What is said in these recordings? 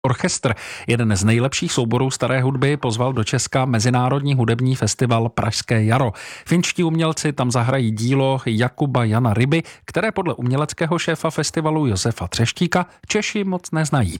Orchestr, jeden z nejlepších souborů staré hudby, pozval do Česka Mezinárodní hudební festival Pražské jaro. Finští umělci tam zahrají dílo Jakuba Jana Ryby, které podle uměleckého šéfa festivalu Josefa Třeštíka Češi moc neznají.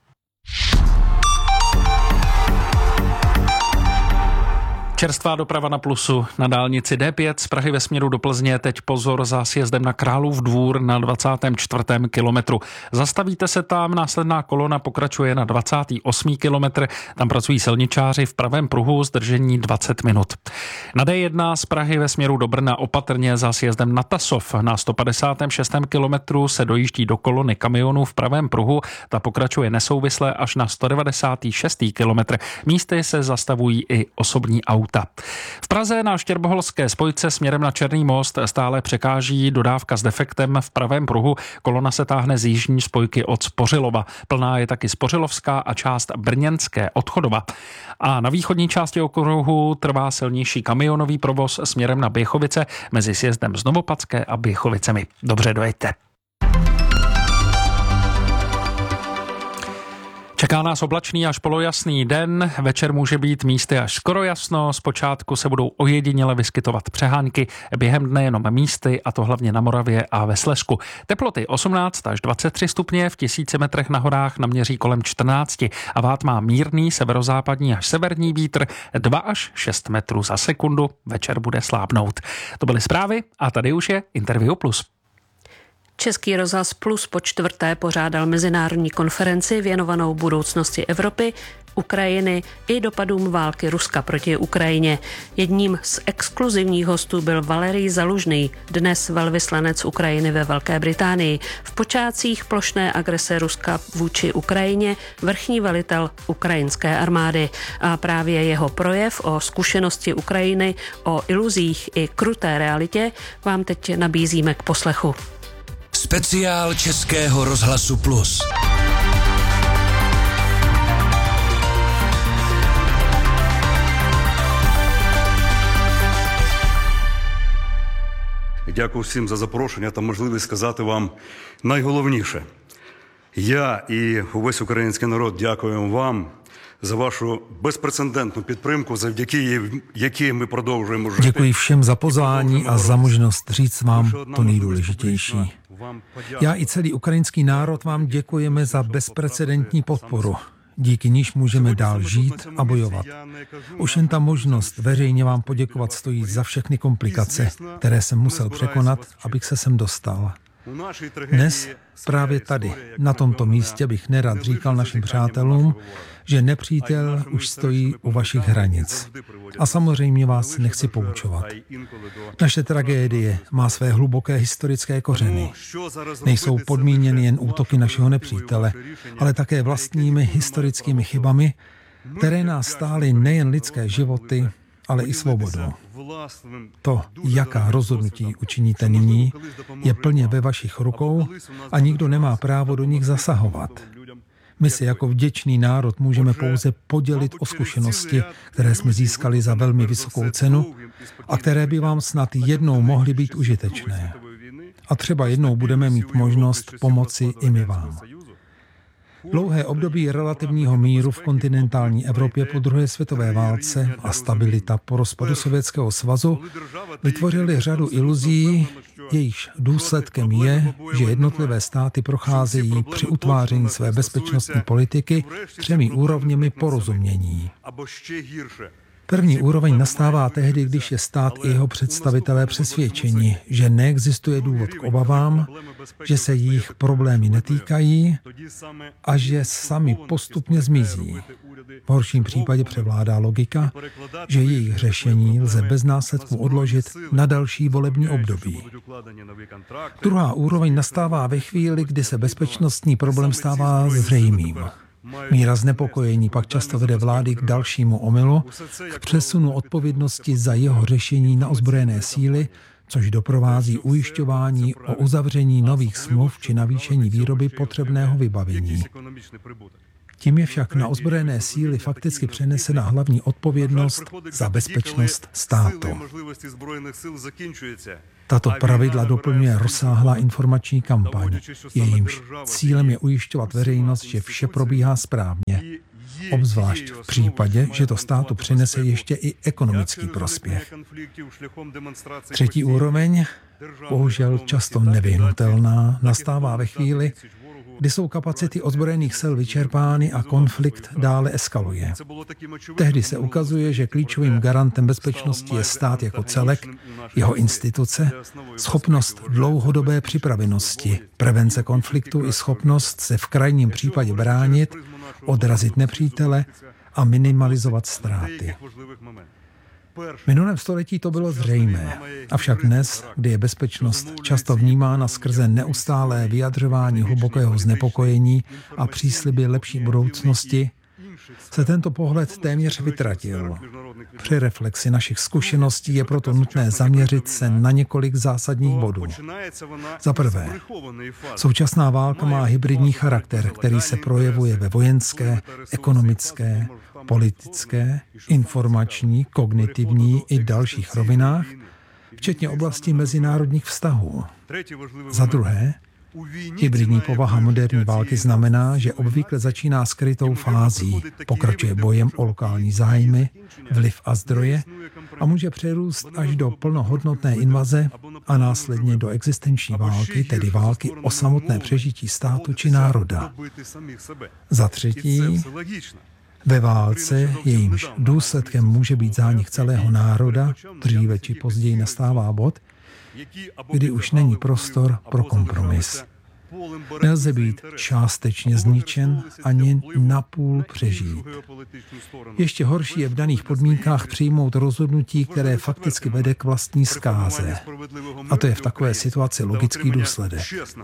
Čerstvá doprava na Plusu. Na dálnici D5 z Prahy ve směru do Plzně teď pozor za sjezdem na Králův Dvůr na 24. kilometru. Zastavíte se tam, následná kolona pokračuje na 28. kilometr. Tam pracují silničáři v pravém pruhu, zdržení 20 minut. Na D1 z Prahy ve směru do Brna opatrně za sjezdem na Tasov. Na 156. kilometru se dojíždí do kolony kamionů v pravém pruhu. Ta pokračuje nesouvisle až na 196. kilometr. Místy se zastavují i osobní auta. V Praze na Štěrboholské spojce směrem na Černý most stále překáží dodávka s defektem v pravém pruhu. Kolona se táhne z jižní spojky od Spořilova. Plná je taky Spořilovská a část brněnské od Chodova. A na východní části okruhu trvá silnější kamionový provoz směrem na Běchovice mezi sjezdem z Novopadské a Běchovicemi. Dobře, dojeďte. Čeká nás oblačný až polojasný den, večer může být místy až skoro jasno, zpočátku se budou ojediněle vyskytovat přehánky, během dne jenom místy, a to hlavně na Moravě a ve Slezsku. Teploty 18 až 23 stupně, v 1000 metrech na horách naměří kolem 14 a vát má mírný severozápadní až severní vítr 2 až 6 metrů za sekundu, večer bude slábnout. To byly zprávy a tady už je Interview Plus. Český rozhlas Plus po čtvrté pořádal mezinárodní konferenci věnovanou budoucnosti Evropy, Ukrajiny i dopadům války Ruska proti Ukrajině. Jedním z exkluzivních hostů byl Valerij Zalužný, dnes velvyslanec Ukrajiny ve Velké Británii. V počátcích plošné agrese Ruska vůči Ukrajině vrchní velitel ukrajinské armády. A právě jeho projev o zkušenosti Ukrajiny, o iluzích i kruté realitě vám teď nabízíme k poslechu. Speciál Českého rozhlasu Plus. Дякую всім за запрошення та можливість сказати вам найголовніше. Я і увесь український народ дякуємо вам za vašu bezprecedentnou підтримку, завдяки якій my продовжуємо жити. Děkuji všem za pozvání a za možnost říct vám to nejdůležitější. Já i celý ukrajinský národ vám děkujeme za bezprecedentní podporu, díky níž můžeme dál žít a bojovat. Už jen ta možnost veřejně vám poděkovat stojí za všechny komplikace, které jsem musel překonat, abych se sem dostal. Dnes, právě tady, na tomto místě bych nerad říkal našim přátelům, že nepřítel už stojí u vašich hranic. A samozřejmě vás nechci poučovat. Naše tragédie má své hluboké historické kořeny. Nejsou podmíněny jen útoky našeho nepřítele, ale také vlastními historickými chybami, které nás stály nejen lidské životy, ale i svobodu. To, jaká rozhodnutí učiníte nyní, je plně ve vašich rukou a nikdo nemá právo do nich zasahovat. My si jako vděčný národ můžeme pouze podělit o zkušenosti, které jsme získali za velmi vysokou cenu a které by vám snad jednou mohly být užitečné. A třeba jednou budeme mít možnost pomoci i my vám. Dlouhé období relativního míru v kontinentální Evropě po druhé světové válce a stabilita po rozpadu Sovětského svazu vytvořily řadu iluzí, jejichž důsledkem je, že jednotlivé státy procházejí při utváření své bezpečnostní politiky 3 úrovněmi porozumění. První úroveň nastává tehdy, když je stát i jeho představitelé přesvědčeni, že neexistuje důvod k obavám, že se jejich problémy netýkají a že sami postupně zmizí. V horším případě převládá logika, že jejich řešení lze bez následků odložit na další volební období. Druhá úroveň nastává ve chvíli, kdy se bezpečnostní problém stává zřejmým. Míra znepokojení pak často vede vlády k dalšímu omylu, k přesunu odpovědnosti za jeho řešení na ozbrojené síly, což doprovází ujišťování o uzavření nových smluv či navýšení výroby potřebného vybavení. Tím je však na ozbrojené síly fakticky přenesena hlavní odpovědnost za bezpečnost státu. Tato pravidla doplňuje rozsáhlá informační kampaň. Jejímž cílem je ujišťovat veřejnost, že vše probíhá správně. Obzvlášť v případě, že to státu přinese ještě i ekonomický prospěch. Třetí úroveň, bohužel často nevyhnutelná, nastává ve chvíli, kdy jsou kapacity ozbrojených sil vyčerpány a konflikt dále eskaluje. Tehdy se ukazuje, že klíčovým garantem bezpečnosti je stát jako celek, jeho instituce, schopnost dlouhodobé připravenosti, prevence konfliktu i schopnost se v krajním případě bránit, odrazit nepřítele a minimalizovat ztráty. V minulém století to bylo zřejmé, avšak dnes, kdy je bezpečnost často vnímána skrze neustálé vyjadřování hlubokého znepokojení a přísliby lepší budoucnosti, se tento pohled téměř vytratil. Při reflexi našich zkušeností je proto nutné zaměřit se na několik zásadních bodů. Za prvé, současná válka má hybridní charakter, který se projevuje ve vojenské, ekonomické, politické, informační, kognitivní i dalších rovinách, včetně oblasti mezinárodních vztahů. Za druhé, hybridní povaha moderní války znamená, že obvykle začíná skrytou fází, pokračuje bojem o lokální zájmy, vliv a zdroje a může přerůst až do plnohodnotné invaze a následně do existenční války, tedy války o samotné přežití státu či národa. Za třetí, ve válce, jejímž důsledkem může být zánik celého národa, dříve či později nastává bod, kdy už není prostor pro kompromis. Nelze být částečně zničen ani napůl přežít. Ještě horší je v daných podmínkách přijmout rozhodnutí, které fakticky vede k vlastní zkáze. A to je v takové situaci logický důsledek.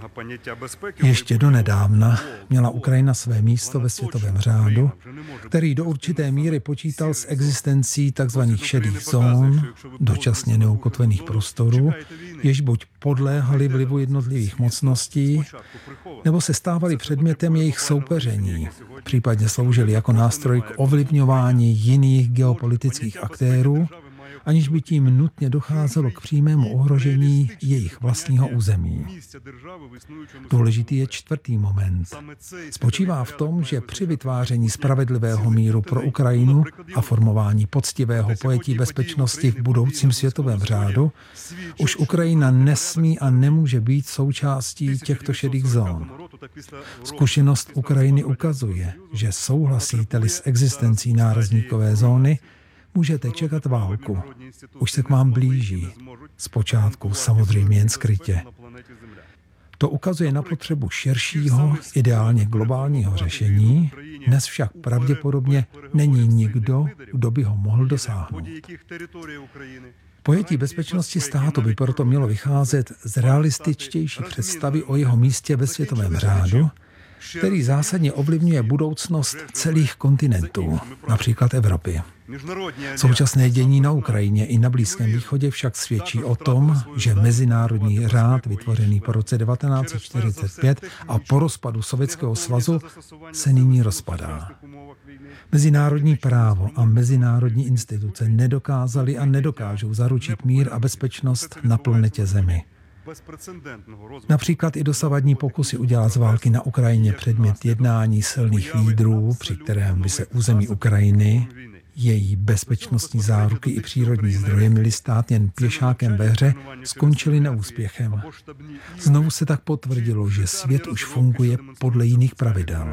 Ještě donedávna měla Ukrajina své místo ve světovém řádu, který do určité míry počítal s existencí tzv. Šedých zón, dočasně neukotvených prostorů, jež buď podléhaly vlivu jednotlivých mocností, nebo se stávaly předmětem jejich soupeření, případně sloužily jako nástroj k ovlivňování jiných geopolitických aktérů, aniž by tím nutně docházelo k přímému ohrožení jejich vlastního území. Důležitý je čtvrtý moment. Spočívá v tom, že při vytváření spravedlivého míru pro Ukrajinu a formování poctivého pojetí bezpečnosti v budoucím světovém řádu už Ukrajina nesmí a nemůže být součástí těchto šedých zón. Zkušenost Ukrajiny ukazuje, že souhlasíte-li s existencí nárazníkové zóny, můžete čekat válku. Už se k vám blíží. Zpočátku samozřejmě jen skrytě. To ukazuje na potřebu širšího, ideálně globálního řešení, dnes však pravděpodobně není nikdo, kdo by ho mohl dosáhnout. Pojetí bezpečnosti státu by proto mělo vycházet z realističtější představy o jeho místě ve světovém řádu, který zásadně ovlivňuje budoucnost celých kontinentů, například Evropy. Současné dění na Ukrajině i na Blízkém východě však svědčí o tom, že mezinárodní řád vytvořený po roce 1945 a po rozpadu Sovětského svazu se nyní rozpadá. Mezinárodní právo a mezinárodní instituce nedokázaly a nedokážou zaručit mír a bezpečnost na planetě Zemi. Například i dosavadní pokusy udělat z války na Ukrajině předmět jednání silných lídrů, při kterém by se území Ukrajiny, její bezpečnostní záruky i přírodní zdroje měly stát jen pěšákem ve hře, skončily neúspěchem. Znovu se tak potvrdilo, že svět už funguje podle jiných pravidel.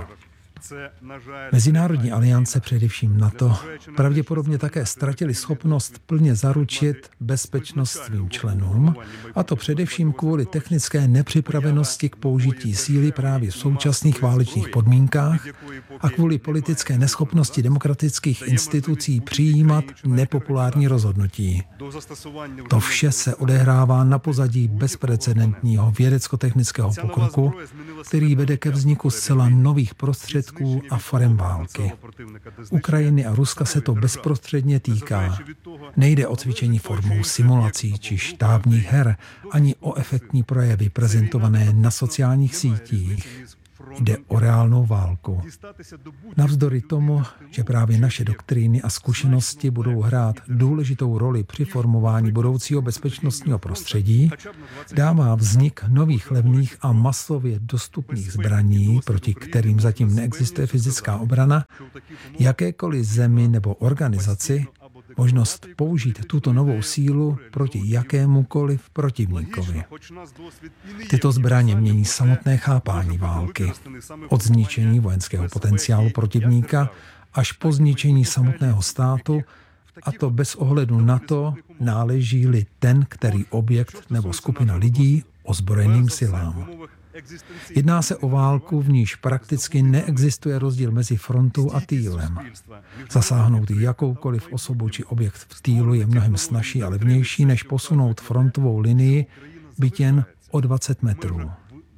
Mezinárodní aliance, především NATO, pravděpodobně také ztratily schopnost plně zaručit bezpečnost svým členům, a to především kvůli technické nepřipravenosti k použití síly právě v současných válečných podmínkách a kvůli politické neschopnosti demokratických institucí přijímat nepopulární rozhodnutí. To vše se odehrává na pozadí bezprecedentního vědecko-technického pokroku, který vede ke vzniku zcela nových prostředků a forem války. Ukrajiny a Ruska se to bezprostředně týká. Nejde o cvičení formou simulací či štábních her, ani o efektní projevy prezentované na sociálních sítích. Jde o reálnou válku. Navzdory tomu, že právě naše doktríny a zkušenosti budou hrát důležitou roli při formování budoucího bezpečnostního prostředí, dává vznik nových levných a masově dostupných zbraní, proti kterým zatím neexistuje fyzická obrana, jakékoliv zemi nebo organizaci, možnost použít tuto novou sílu proti jakémukoliv protivníkovi. Tyto zbraně mění samotné chápání války. Od zničení vojenského potenciálu protivníka až po zničení samotného státu, a to bez ohledu na to, náleží-li ten, který objekt nebo skupina lidí ozbrojeným silám. Jedná se o válku, v níž prakticky neexistuje rozdíl mezi frontou a týlem. Zasáhnout jakoukoliv osobu či objekt v týlu je mnohem snazší a levnější, než posunout frontovou linii byť jen o 20 metrů.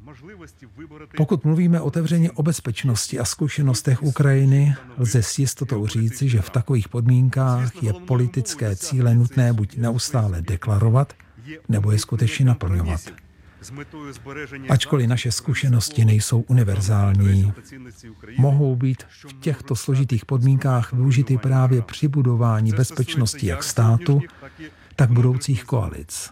Pokud mluvíme otevřeně o bezpečnosti a zkušenostech Ukrajiny, lze s jistotou říci, že v takových podmínkách je politické cíle nutné buď neustále deklarovat, nebo je skutečně naplňovat. Ačkoliv naše zkušenosti nejsou univerzální, mohou být v těchto složitých podmínkách využity právě při budování bezpečnosti jak státu, tak budoucích koalic.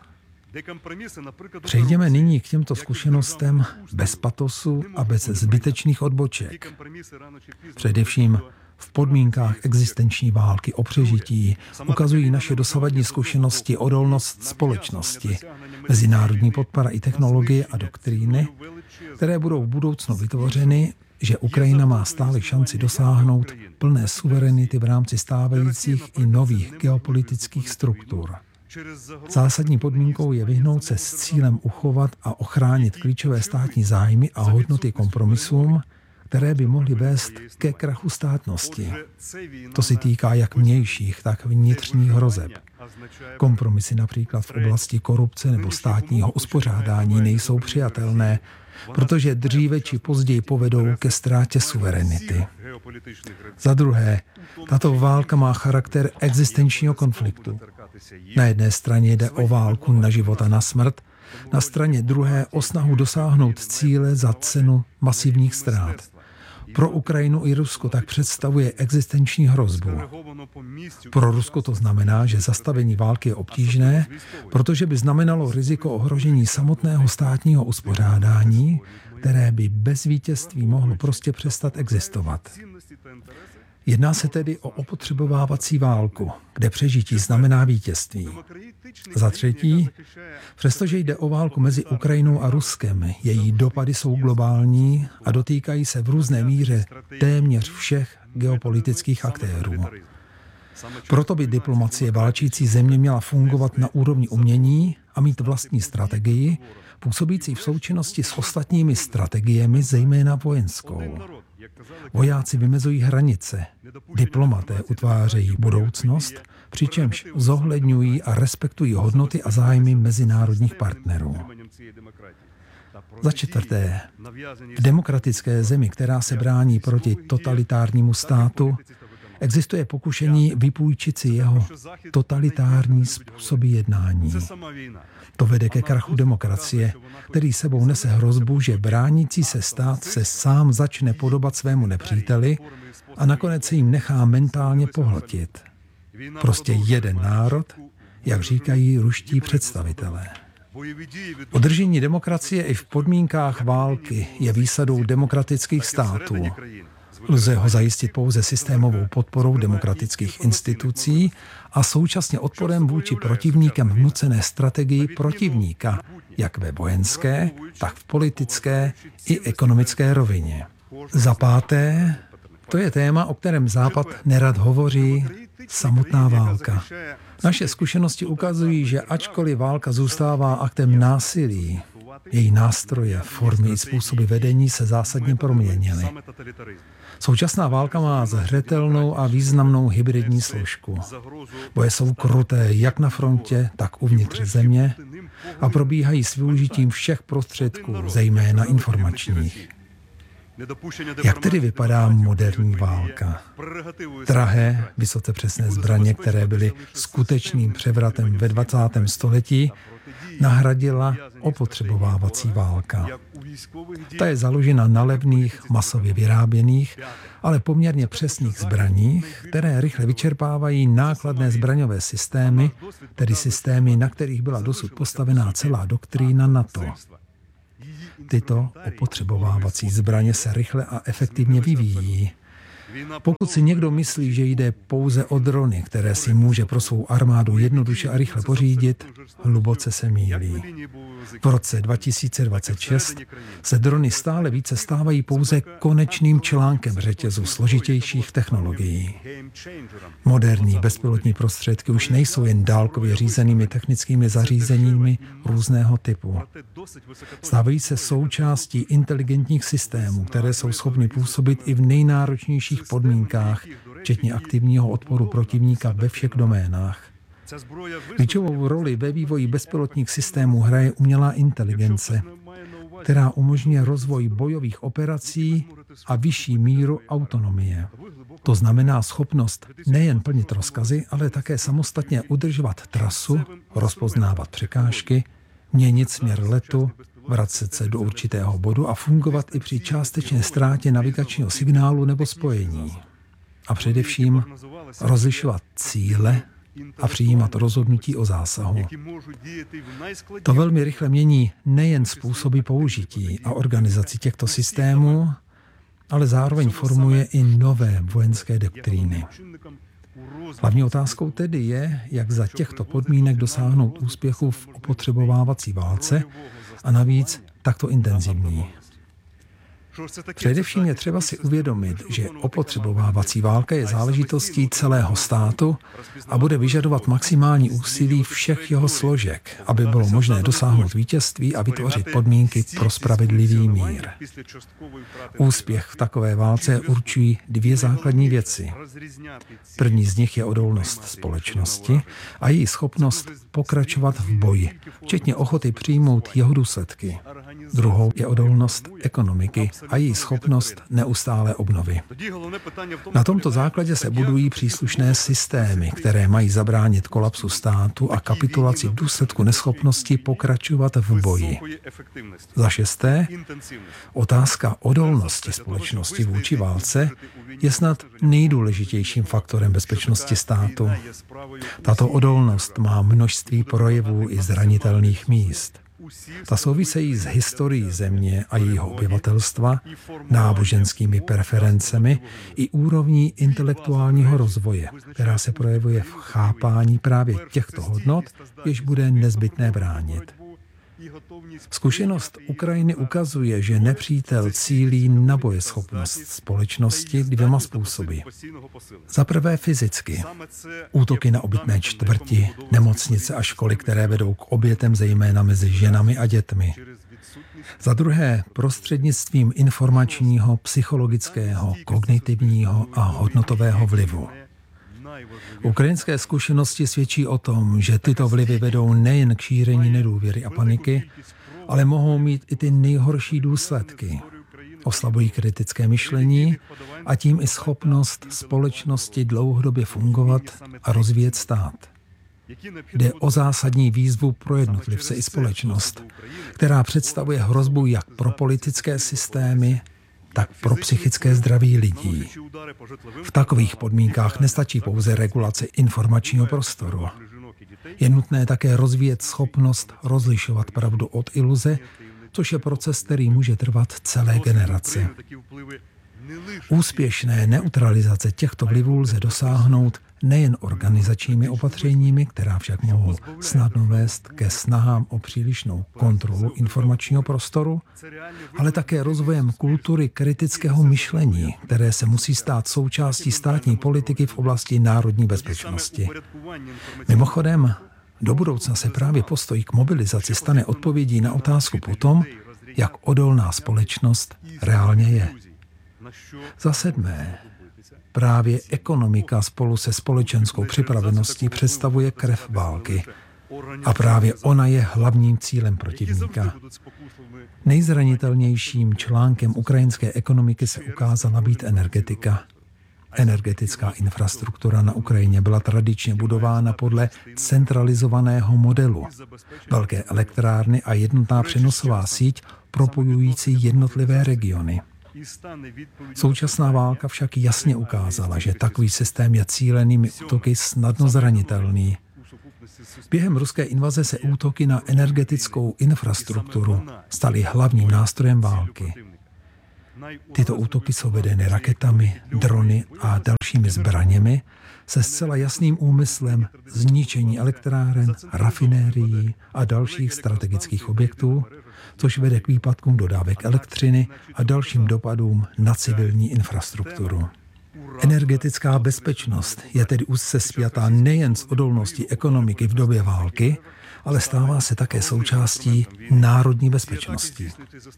Přejdeme nyní k těmto zkušenostem bez patosu a bez zbytečných odboček. Především v podmínkách existenční války o přežití ukazují naše dosavadní zkušenosti odolnost společnosti, mezinárodní podpora i technologie a doktríny, které budou v budoucnu vytvořeny, že Ukrajina má stále šanci dosáhnout plné suverenity v rámci stávajících i nových geopolitických struktur. Zásadní podmínkou je vyhnout se s cílem uchovat a ochránit klíčové státní zájmy a hodnoty kompromisům, které by mohly vést ke krachu státnosti. To se týká jak vnějších, tak vnitřních hrozeb. Kompromisy například v oblasti korupce nebo státního uspořádání nejsou přijatelné, protože dříve či později povedou ke ztrátě suverenity. Za druhé, tato válka má charakter existenčního konfliktu. Na jedné straně jde o válku na život a na smrt, na straně druhé o snahu dosáhnout cíle za cenu masivních ztrát. Pro Ukrajinu i Rusko tak představuje existenční hrozbu. Pro Rusko to znamená, že zastavení války je obtížné, protože by znamenalo riziko ohrožení samotného státního uspořádání, které by bez vítězství mohlo prostě přestat existovat. Jedná se tedy o opotřebovávací válku, kde přežití znamená vítězství. Za třetí, přestože jde o válku mezi Ukrajinou a Ruskem, její dopady jsou globální a dotýkají se v různé míře téměř všech geopolitických aktérů. Proto by diplomacie válčící země měla fungovat na úrovni umění a mít vlastní strategii, působící v součinnosti s ostatními strategiemi, zejména vojenskou. Vojáci vymezují hranice, diplomaté utvářejí budoucnost, přičemž zohledňují a respektují hodnoty a zájmy mezinárodních partnerů. Za čtvrté, v demokratické zemi, která se brání proti totalitárnímu státu, existuje pokušení vypůjčit si jeho totalitární způsoby jednání. To vede ke krachu demokracie, který sebou nese hrozbu, že bránící se stát se sám začne podobat svému nepříteli a nakonec se jim nechá mentálně pohltit. Prostě jeden národ, jak říkají ruští představitelé. Udržení demokracie i v podmínkách války je výsadou demokratických států. Lze ho zajistit pouze systémovou podporou demokratických institucí a současně odporem vůči protivníkem vnucené strategii protivníka, jak ve vojenské, tak v politické i ekonomické rovině. Za páté, to je téma, o kterém Západ nerad hovoří, samotná válka. Naše zkušenosti ukazují, že ačkoliv válka zůstává aktem násilí, její nástroje, formy i způsoby vedení se zásadně proměnily. Současná válka má zřetelnou a významnou hybridní složku. Boje jsou kruté jak na frontě, tak uvnitř země a probíhají s využitím všech prostředků, zejména informačních. Jak tedy vypadá moderní válka? Drahé, vysoce přesné zbraně, které byly skutečným převratem ve 20. století, nahradila opotřebovávací válka. Ta je založena na levných, masově vyráběných, ale poměrně přesných zbraních, které rychle vyčerpávají nákladné zbraňové systémy, tedy systémy, na kterých byla dosud postavená celá doktrína NATO. Tyto opotřebovávací zbraně se rychle a efektivně vyvíjí. Pokud si někdo myslí, že jde pouze o drony, které si může pro svou armádu jednoduše a rychle pořídit, hluboce se mýlí. V roce 2026 se drony stále více stávají pouze konečným článkem řetězu složitějších technologií. Moderní bezpilotní prostředky už nejsou jen dálkově řízenými technickými zařízeními různého typu. Stávají se součástí inteligentních systémů, které jsou schopny působit i v nejnáročnějších podmínkách, včetně aktivního odporu protivníka ve všech doménách. Klíčovou roli ve vývoji bezpilotních systémů hraje umělá inteligence, která umožňuje rozvoj bojových operací a vyšší míru autonomie. To znamená schopnost nejen plnit rozkazy, ale také samostatně udržovat trasu, rozpoznávat překážky, měnit směr letu, vracet se do určitého bodu a fungovat i při částečné ztrátě navigačního signálu nebo spojení. A především rozlišovat cíle a přijímat rozhodnutí o zásahu. To velmi rychle mění nejen způsoby použití a organizaci těchto systémů, ale zároveň formuje i nové vojenské doktríny. Hlavní otázkou tedy je, jak za těchto podmínek dosáhnout úspěchu v opotřebovávací válce a navíc takto intenzivní. Především je třeba si uvědomit, že opotřebovávací válka je záležitostí celého státu a bude vyžadovat maximální úsilí všech jeho složek, aby bylo možné dosáhnout vítězství a vytvořit podmínky pro spravedlivý mír. Úspěch v takové válce určují dvě základní věci. První z nich je odolnost společnosti a její schopnost pokračovat v boji, včetně ochoty přijmout jeho důsledky. Druhou je odolnost ekonomiky a její schopnost neustálé obnovy. Na tomto základě se budují příslušné systémy, které mají zabránit kolapsu státu a kapitulaci v důsledku neschopnosti pokračovat v boji. Za šesté, otázka odolnosti společnosti vůči válce je snad nejdůležitějším faktorem bezpečnosti státu. Tato odolnost má množství projevů i zranitelných míst. Ta souvisejí s historií země a jejího obyvatelstva, náboženskými preferencemi i úrovní intelektuálního rozvoje, která se projevuje v chápání právě těchto hodnot, jež bude nezbytné bránit. Zkušenost Ukrajiny ukazuje, že nepřítel cílí na bojeschopnost společnosti dvěma způsoby. Za prvé fyzicky. Útoky na obytné čtvrti, nemocnice a školy, které vedou k obětem zejména mezi ženami a dětmi. Za druhé prostřednictvím informačního, psychologického, kognitivního a hodnotového vlivu. Ukrajinské zkušenosti svědčí o tom, že tyto vlivy vedou nejen k šíření nedůvěry a paniky, ale mohou mít i ty nejhorší důsledky. Oslabují kritické myšlení a tím i schopnost společnosti dlouhodobě fungovat a rozvíjet stát. Jde o zásadní výzvu pro jednotlivce i společnost, která představuje hrozbu jak pro politické systémy, tak pro psychické zdraví lidí. V takových podmínkách nestačí pouze regulace informačního prostoru. Je nutné také rozvíjet schopnost rozlišovat pravdu od iluze, což je proces, který může trvat celé generace. Úspěšné neutralizace těchto vlivů lze dosáhnout nejen organizačními opatřeními, která však mohou snadno vést ke snahám o přílišnou kontrolu informačního prostoru, ale také rozvojem kultury kritického myšlení, které se musí stát součástí státní politiky v oblasti národní bezpečnosti. Mimochodem, do budoucna se právě postoj k mobilizaci stane odpovědí na otázku po tom, jak odolná společnost reálně je. Za sedmé, právě ekonomika spolu se společenskou připraveností představuje krev války, A právě ona je hlavním cílem protivníka. Nejzranitelnějším článkem ukrajinské ekonomiky se ukázala být energetika. Energetická infrastruktura na Ukrajině byla tradičně budována podle centralizovaného modelu. Velké elektrárny a jednotná přenosová síť propojující jednotlivé regiony. Současná válka však jasně ukázala, že takový systém je cílenými útoky snadno zranitelný. Během ruské invaze se útoky na energetickou infrastrukturu staly hlavním nástrojem války. Tyto útoky jsou vedeny raketami, drony a dalšími zbraněmi se zcela jasným úmyslem zničení elektráren, rafinérií a dalších strategických objektů, což vede k výpadkům dodávek elektřiny a dalším dopadům na civilní infrastrukturu. Energetická bezpečnost je tedy úzce spjatá nejen s odolností ekonomiky v době války, ale stává se také součástí národní bezpečnosti.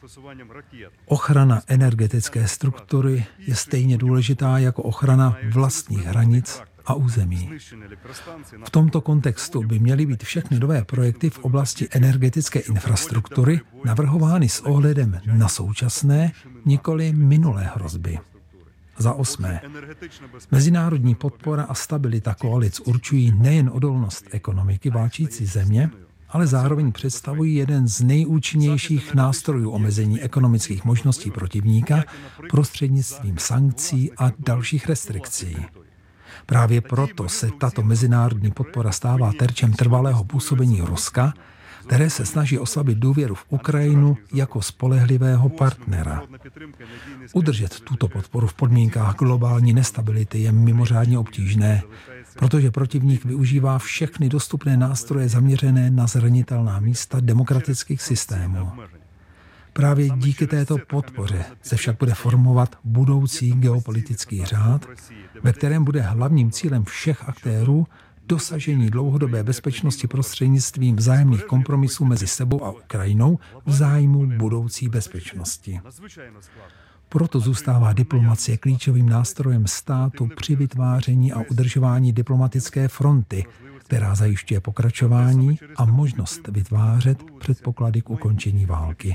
Ochrana energetické struktury je stejně důležitá jako ochrana vlastních hranic a území. V tomto kontextu by měly být všechny nové projekty v oblasti energetické infrastruktury navrhovány s ohledem na současné, nikoli minulé hrozby. Za 8. Mezinárodní podpora a stabilita koalic určují nejen odolnost ekonomiky válčící země, ale zároveň představují jeden z nejúčinnějších nástrojů omezení ekonomických možností protivníka prostřednictvím sankcí a dalších restrikcí. Právě proto se tato mezinárodní podpora stává terčem trvalého působení Ruska, které se snaží oslabit důvěru v Ukrajinu jako spolehlivého partnera. Udržet tuto podporu v podmínkách globální nestability je mimořádně obtížné, protože protivník využívá všechny dostupné nástroje zaměřené na zranitelná místa demokratických systémů. Právě díky této podpoře se však bude formovat budoucí geopolitický řád, ve kterém bude hlavním cílem všech aktérů dosažení dlouhodobé bezpečnosti prostřednictvím vzájemných kompromisů mezi sebou a Ukrajinou v zájmu budoucí bezpečnosti. Proto zůstává diplomacie klíčovým nástrojem státu při vytváření a udržování diplomatické fronty, která zajišťuje pokračování a možnost vytvářet předpoklady k ukončení války.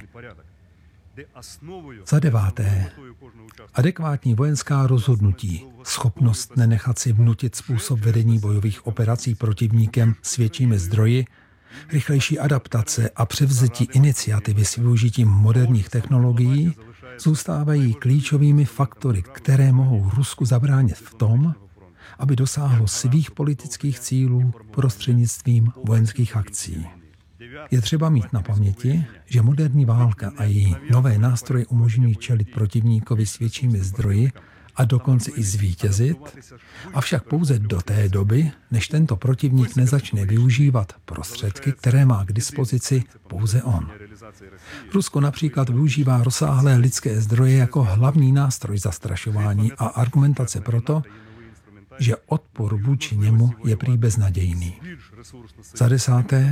Za 9. Adekvátní vojenská rozhodnutí, schopnost nenechat si vnutit způsob vedení bojových operací protivníkem s většími zdroji, rychlejší adaptace a převzetí iniciativy s využitím moderních technologií zůstávají klíčovými faktory, které mohou Rusku zabránit v tom, aby dosáhlo svých politických cílů prostřednictvím vojenských akcí. Je třeba mít na paměti, že moderní válka a její nové nástroje umožňují čelit protivníkovi s většími zdroji a dokonce i zvítězit, avšak pouze do té doby, než tento protivník nezačne využívat prostředky, které má k dispozici pouze on. Rusko například využívá rozsáhlé lidské zdroje jako hlavní nástroj zastrašování a argumentace proto, že odpor vůči němu je prý beznadějný. Za 10.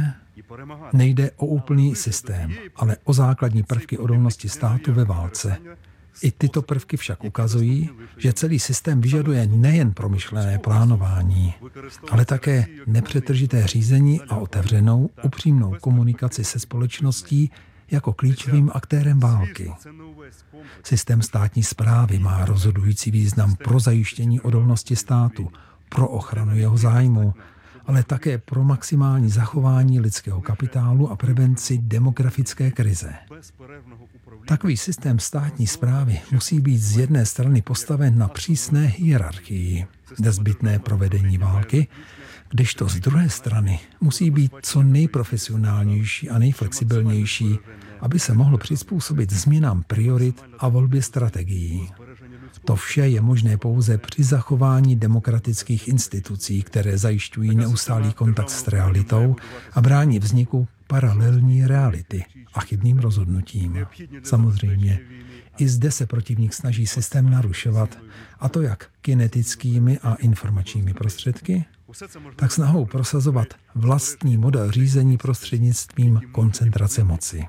nejde o úplný systém, ale o základní prvky odolnosti státu ve válce. I tyto prvky však ukazují, že celý systém vyžaduje nejen promyšlené plánování, ale také nepřetržité řízení a otevřenou, upřímnou komunikaci se společností jako klíčovým aktérem války. Systém státní správy má rozhodující význam pro zajištění odolnosti státu, pro ochranu jeho zájmu, ale také pro maximální zachování lidského kapitálu a prevenci demografické krize. Takový systém státní správy musí být z jedné strany postaven na přísné hierarchii, nezbytné provedení války, kdežto z druhé strany musí být co nejprofesionálnější a nejflexibilnější, aby se mohlo přizpůsobit změnám priorit a volbě strategií. To vše je možné pouze při zachování demokratických institucí, které zajišťují neustálý kontakt s realitou a brání vzniku paralelní reality a chybným rozhodnutím. Samozřejmě, i zde se protivník snaží systém narušovat, a to jak kinetickými a informačními prostředky, tak snahou prosazovat vlastní model řízení prostřednictvím koncentrace moci.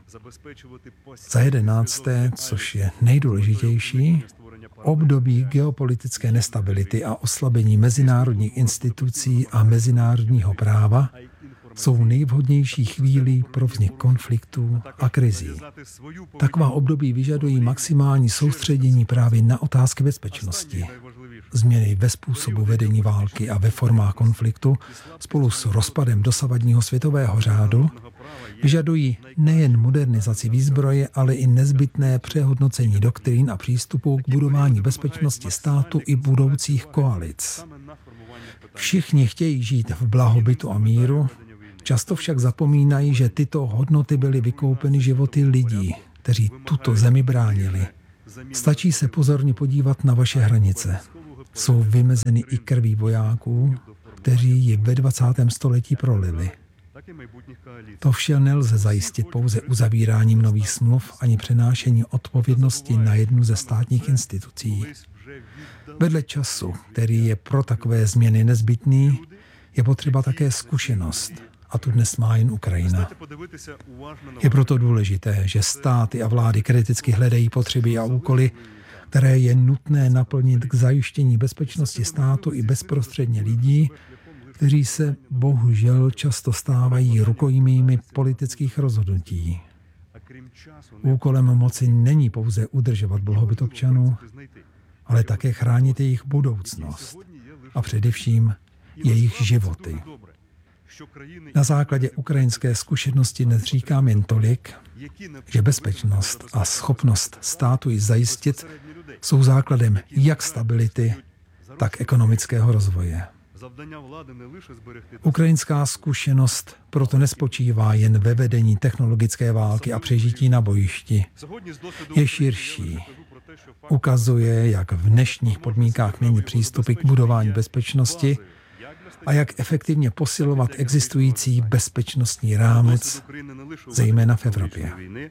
Za 11., což je nejdůležitější, období geopolitické nestability a oslabení mezinárodních institucí a mezinárodního práva jsou nejvhodnější chvílí pro vznik konfliktů a krizí. Taková období vyžadují maximální soustředění právě na otázky bezpečnosti. Změny ve způsobu vedení války a ve formách konfliktu spolu s rozpadem dosavadního světového řádu vyžadují nejen modernizaci výzbroje, ale i nezbytné přehodnocení doktrín a přístupů k budování bezpečnosti státu i budoucích koalic. Všichni chtějí žít v blahobytu a míru, často však zapomínají, že tyto hodnoty byly vykoupeny životy lidí, kteří tuto zemi bránili. Stačí se pozorně podívat na vaše hranice. Jsou vymezeny i krví vojáků, kteří ji ve 20. století prolili. To vše nelze zajistit pouze uzavíráním nových smluv ani přenášení odpovědnosti na jednu ze státních institucí. Vedle času, který je pro takové změny nezbytný, je potřeba také zkušenost. A tu dnes má jen Ukrajina. Je proto důležité, že státy a vlády kriticky hledají potřeby a úkoly, které je nutné naplnit k zajištění bezpečnosti státu i bezprostředně lidí, kteří se bohužel často stávají rukojmími politických rozhodnutí. Úkolem moci není pouze udržovat blahobyt občanů, ale také chránit jejich budoucnost a především jejich životy. Na základě ukrajinské zkušenosti dnes říkám jen tolik, že bezpečnost a schopnost státu ji zajistit jsou základem jak stability, tak ekonomického rozvoje. Ukrajinská zkušenost proto nespočívá jen ve vedení technologické války a přežití na bojišti. Je širší. Ukazuje, jak v dnešních podmínkách měnit přístupy k budování bezpečnosti a jak efektivně posilovat existující bezpečnostní rámec, zejména v Evropě.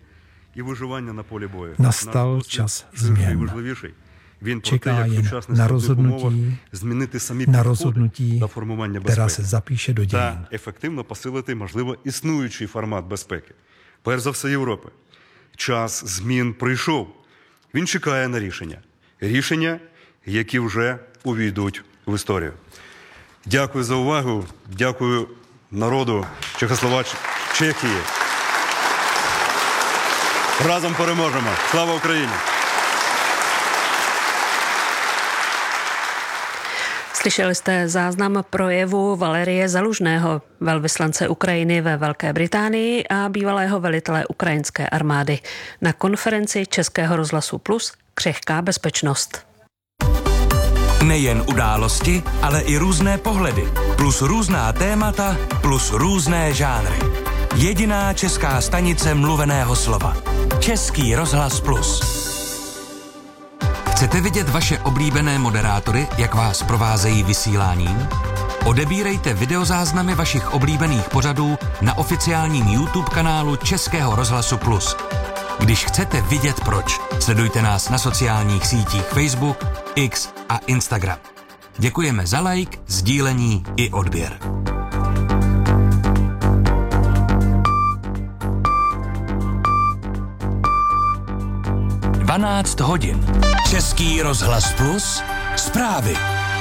Nastal čas změn. Čeká jen na rozhodnutí, která se zapíše do dějin. Та ефективно посилити, можливо, існуючий формат безпеки. Перш за все, Європи. Час змін прийшов. Він чекає на рішення. Рішення, які вже увійдуть в історію. Дякую за увагу. Дякую народу Чехії. Разом переможемо. Слава Україні! Slyšeli jste záznam projevu Valerie Zalužného, velvyslance Ukrajiny ve Velké Británii a bývalého velitele ukrajinské armády na konferenci Českého rozhlasu Plus Křehká bezpečnost. Nejen události, ale i různé pohledy, plus různá témata, plus různé žánry. Jediná česká stanice mluveného slova. Český rozhlas Plus. Chcete vidět vaše oblíbené moderátory, jak vás provázejí vysíláním? Odebírejte videozáznamy vašich oblíbených pořadů na oficiálním YouTube kanálu Českého rozhlasu Plus. Když chcete vidět proč, sledujte nás na sociálních sítích Facebook, X a Instagram. Děkujeme za like, sdílení i odběr. hodin. Český rozhlas Plus. Zprávy.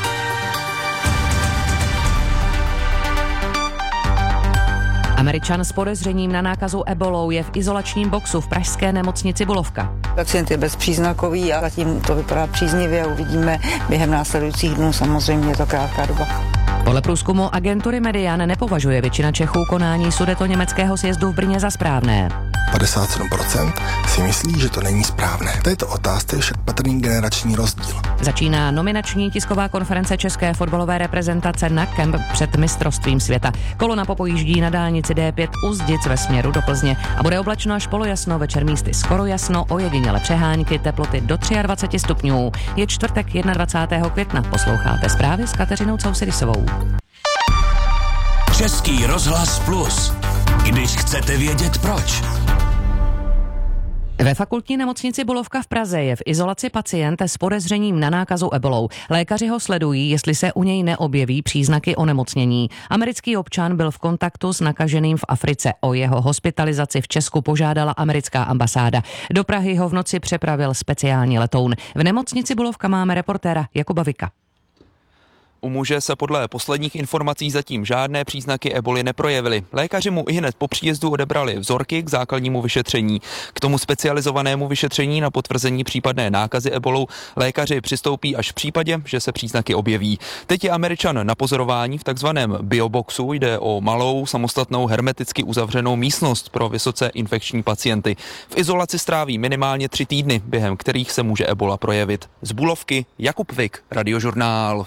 Američan s podezřením na nákazu ebolou je v izolačním boxu v pražské nemocnici Bulovka. Pacient je bezpříznakový a zatím to vypadá příznivě. Uvidíme během následujících dnů, samozřejmě je to krátká doba. Podle průzkumu agentury Median nepovažuje většina Čechů konání sudetoněmeckého sjezdu v Brně za správné. 57% si myslí, že to není správné. V této otázce je však patrný generační rozdíl. Začíná nominační tisková konference české fotbalové reprezentace na kemp před mistrovstvím světa. Kolona popojíždí na dálnici D5 u Zdic ve směru do Plzně a bude oblačno až polojasno, večer místy skoro jasno, ojediněle přehánky, teploty do 23 stupňů. Je čtvrtek 21. května. Posloucháte zprávy s Kateřinou Causidisovou. Český rozhlas Plus. Když chcete vědět proč. Ve fakultní nemocnici Bulovka v Praze je v izolaci pacient s podezřením na nákazu ebolou. Lékaři ho sledují, jestli se u něj neobjeví příznaky onemocnění. Americký občan byl v kontaktu s nakaženým v Africe. O jeho hospitalizaci v Česku požádala americká ambasáda. Do Prahy ho v noci přepravil speciální letoun. V nemocnici Bulovka máme reportéra Jakuba Vika. U muže se podle posledních informací zatím žádné příznaky eboly neprojevily. Lékaři mu ihned po příjezdu odebrali vzorky k základnímu vyšetření. K tomu specializovanému vyšetření na potvrzení případné nákazy ebolou lékaři přistoupí až v případě, že se příznaky objeví. Teď je Američan na pozorování v takzvaném bioboxu. Jde o malou, samostatnou, hermeticky uzavřenou místnost pro vysoce infekční pacienty. V izolaci stráví minimálně 3 týdny, během kterých se může ebola projevit. Z Bulovky Jakub Vik, Radiožurnál.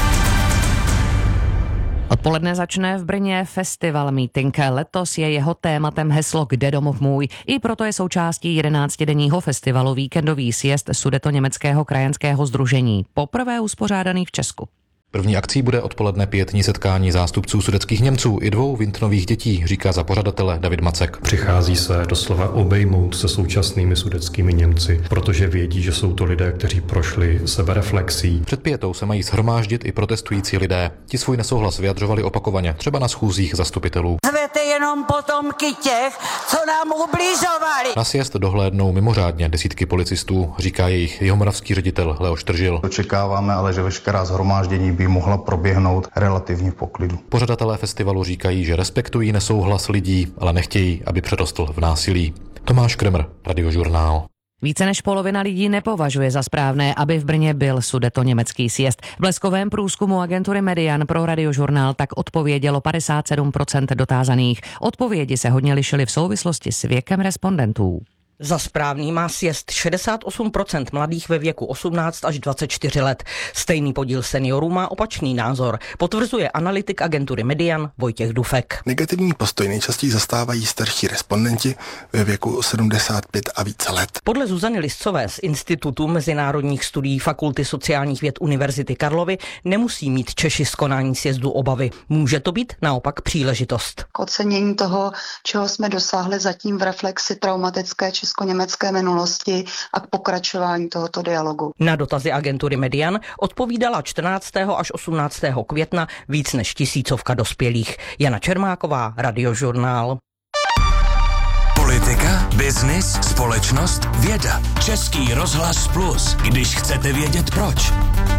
Odpoledne začne v Brně festival Meeting. Letos je jeho tématem heslo Kde domov můj. I proto je součástí 11denního festivalu víkendový sjezd Sudetoněmeckého krajanského sdružení, poprvé uspořádaný v Česku. První akcí bude odpoledne pietní setkání zástupců sudetských Němců i 2 Vintnových dětí, říká za pořadatele David Macek. Přichází se doslova obejmout se současnými sudetskými Němci, protože vědí, že jsou to lidé, kteří prošli sebereflexí. Před pietou se mají shromáždit i protestující lidé. Ti svůj nesouhlas vyjadřovali opakovaně, třeba na schůzích zastupitelů. Zvete jenom potomky těch, co nám ubližovali. Na sjezd dohlédnou mimořádně desítky policistů, říká jejich jihomoravský ředitel Leoš Tržil. Očekáváme ale, že veškerá shromáždění by mohla proběhnout relativně v poklidu. Pořadatelé festivalu říkají, že respektují nesouhlas lidí, ale nechtějí, aby přerostl v násilí. Tomáš Kremr, Radiožurnál. Více než polovina lidí nepovažuje za správné, aby v Brně byl sudetoněmecký sjezd. V bleskovém průzkumu agentury Median pro Radiožurnál tak odpovědělo 57% dotázaných. Odpovědi se hodně lišily v souvislosti s věkem respondentů. Za správný má sjezd 68% mladých ve věku 18 až 24 let. Stejný podíl seniorů má opačný názor, potvrzuje analytik agentury Median Vojtěch Dufek. Negativní postoj nejčastěji zastávají starší respondenti ve věku 75 a více let. Podle Zuzany Liscové z Institutu mezinárodních studií Fakulty sociálních věd Univerzity Karlovy nemusí mít Češi z konání sjezdu obavy. Může to být naopak příležitost. K ocenění toho, čeho jsme dosáhli zatím v reflexi traumatické česko-německé minulosti a k pokračování tohoto dialogu. Na dotazy agentury Median odpovídala 14. až 18. května víc než 1000 dospělých. Jana Čermáková, Radiožurnál. Politika, biznis, společnost, věda. Český rozhlas Plus, když chcete vědět proč.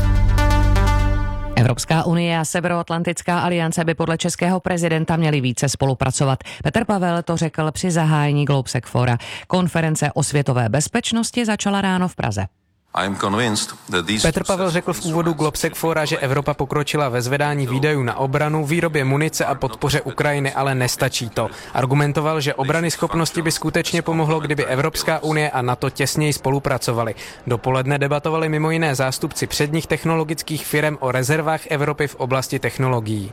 Evropská unie a Severoatlantická aliance by podle českého prezidenta měly více spolupracovat. Petr Pavel to řekl při zahájení Globsec Fora. Konference o světové bezpečnosti začala ráno v Praze. Petr Pavel řekl v úvodu Globsec Fora, že Evropa pokročila ve zvedání výdajů na obranu, výrobě munice a podpoře Ukrajiny, ale nestačí to. Argumentoval, že obranyschopnosti by skutečně pomohlo, kdyby Evropská unie a NATO těsněji spolupracovali. Dopoledne debatovali mimo jiné zástupci předních technologických firem o rezervách Evropy v oblasti technologií.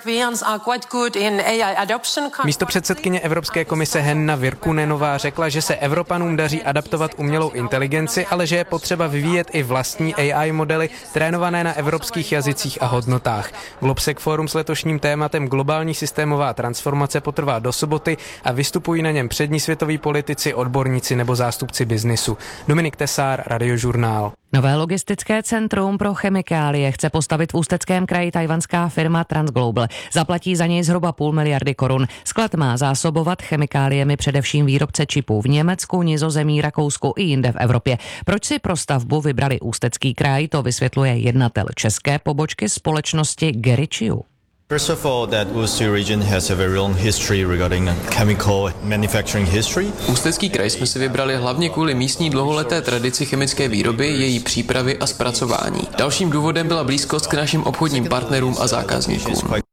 Místopředsedkyně Evropské komise Henna Virkunenová řekla, že se Evropanům daří adaptovat umělou inteligenci, ale že je potřeba vyvíjet i vlastní AI modely trénované na evropských jazycích a hodnotách. Globsec Forum s letošním tématem globální systémová transformace potrvá do soboty a vystupují na něm přední světoví politici, odborníci nebo zástupci biznisu. Dominik Tesár, Radiožurnál. Nové logistické centrum pro chemikálie chce postavit v Ústeckém kraji tajvanská firma Transglobal. Zaplatí za něj zhruba 500 miliardy korun. Sklad má zásobovat chemikáliemi především výrobce čipů v Německu, Nizozemí, Rakousku i jinde v Evropě. Proč si pro stavbu vybrali Ústecký kraj, to vysvětluje jednatel české pobočky společnosti Geričiu. First of all, that Ústí region has a very long history regarding chemical manufacturing history. Ústecký kraj jsme si vybrali hlavně kvůli místní dlouholeté tradici chemické výroby, její přípravy a zpracování. Dalším důvodem byla blízkost k našim obchodním partnerům a zákazníkům.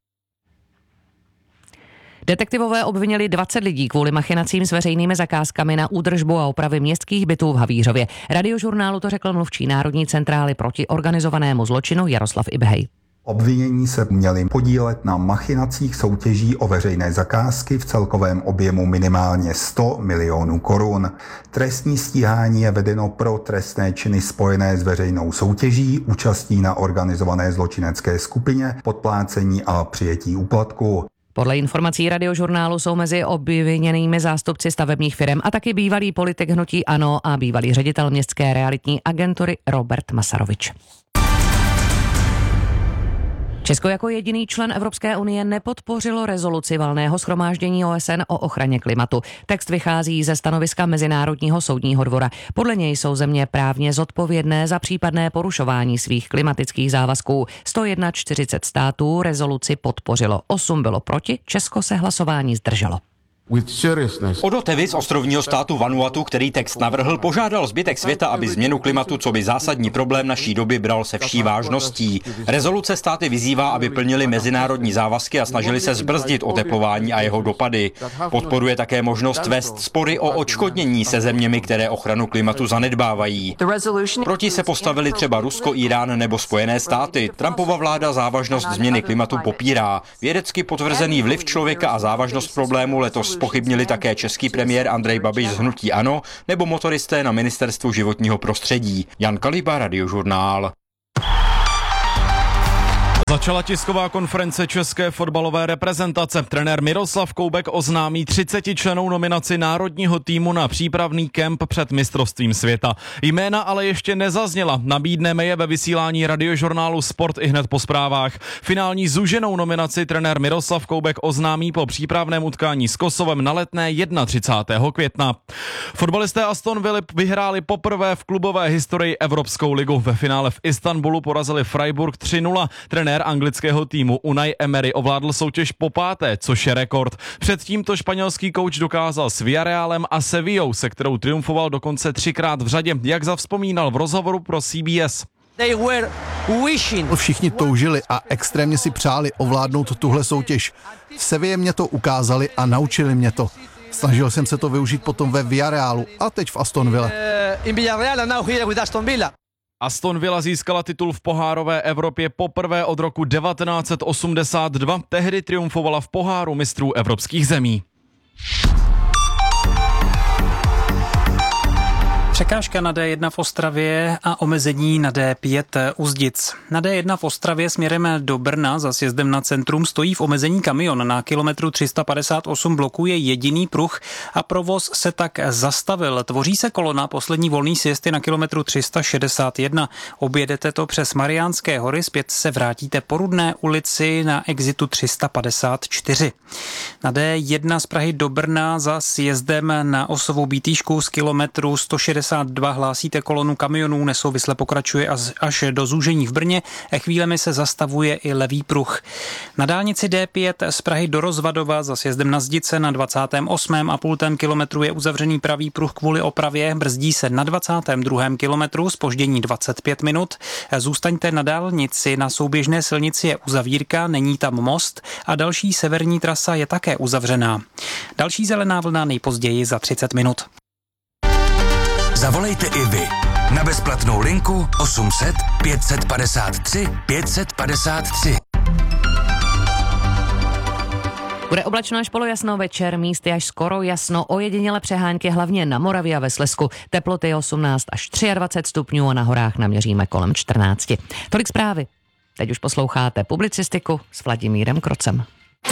Detektivové obvinili 20 lidí kvůli machinacím s veřejnými zakázkami na údržbu a opravy městských bytů v Havířově. Radiožurnálu to řekl mluvčí Národní centrály proti organizovanému zločinu Jaroslav Ibhej. Obvinění se měli podílet na machinacích soutěží o veřejné zakázky v celkovém objemu minimálně 100 milionů korun. Trestní stíhání je vedeno pro trestné činy spojené s veřejnou soutěží, účastí na organizované zločinecké skupině, podplácení a přijetí úplatku. Podle informací Radiožurnálu jsou mezi obviněnými zástupci stavebních firm a taky bývalý politik hnutí ANO a bývalý ředitel městské realitní agentury Robert Masarovič. Česko jako jediný člen Evropské unie nepodpořilo rezoluci Valného shromáždění OSN o ochraně klimatu. Text vychází ze stanoviska Mezinárodního soudního dvora. Podle něj jsou země právně zodpovědné za případné porušování svých klimatických závazků. 141 států rezoluci podpořilo, 8 bylo proti, Česko se hlasování zdrželo. Odo Tevi z ostrovního státu Vanuatu, který text navrhl, požádal zbytek světa, aby změnu klimatu coby zásadní problém naší doby bral se vší vážností. Rezoluce státy vyzývá, aby plnili mezinárodní závazky a snažili se zbrzdit oteplování a jeho dopady. Podporuje také možnost vést spory o odškodnění se zeměmi, které ochranu klimatu zanedbávají. Proti se postavili třeba Rusko, Irán nebo Spojené státy. Trumpova vláda závažnost změny klimatu popírá. Vědecky potvrzený vliv člověka a závažnost problému letos zpochybnili také český premiér Andrej Babiš z hnutí ANO nebo motoristé na ministerstvu životního prostředí. Jan Kaliba, Radiožurnál. Začala tisková konference české fotbalové reprezentace. Trenér Miroslav Koubek oznámí 30člennou nominaci národního týmu na přípravný kemp před mistrovstvím světa. Jména ale ještě nezazněla. Nabídneme je ve vysílání Radiožurnálu Sport i hned po zprávách. Finální zúženou nominaci trenér Miroslav Koubek oznámí po přípravném utkání s Kosovem na Letné 31. května. Fotbalisté Aston Villa vyhráli poprvé v klubové historii Evropskou ligu. Ve finále v Istanbulu porazili Freiburg 3-0. Trenér anglického týmu Unai Emery ovládl soutěž po páté, což je rekord. Předtím to španělský kouč dokázal s Villarrealem a Sevillou, se kterou triumfoval dokonce 3krát v řadě, jak zavzpomínal v rozhovoru pro CBS. Všichni toužili a extrémně si přáli ovládnout tuhle soutěž. V Seville mě to ukázali a naučili mě to. Snažil jsem se to využít potom ve Villarrealu a teď v Aston Villa. Aston Villa získala titul v pohárové Evropě poprvé od roku 1982. Tehdy triumfovala v poháru mistrů evropských zemí. Překážka na D1 v Ostravě a omezení na D5 u Zdic. Na D1 v Ostravě směrem do Brna za sjezdem na centrum stojí v omezení kamion. Na kilometru 358 blokuje jediný pruh a provoz se tak zastavil. Tvoří se kolona, poslední volný sjezd je na kilometru 361. Objedete to přes Mariánské hory, zpět se vrátíte po Rudné ulici na exitu 354. Na D1 z Prahy do Brna za sjezdem na osovou Bítýšku z kilometru 162 hlásíte kolonu kamionů, nesouvisle pokračuje až do zúžení v Brně, chvílemi se zastavuje i levý pruh. Na dálnici D5 z Prahy do Rozvadova za sjezdem na Zdice na 28,5 kilometru je uzavřený pravý pruh kvůli opravě, brzdí se na 22. kilometru, zpoždění 25 minut. Zůstaňte na dálnici, na souběžné silnici je uzavírka, není tam most a další severní trasa je také uzavřená. Další zelená vlna nejpozději za 30 minut. Zavolejte i vy na bezplatnou linku 800 553 553. Bude oblačno až polojasno, večer místy až skoro jasno, ojediněle přehánky hlavně na Moravě a ve Slezsku. Teploty 18 až 23 stupňů a na horách naměříme kolem 14. Tolik zprávy. Teď už posloucháte publicistiku s Vladimírem Krocem.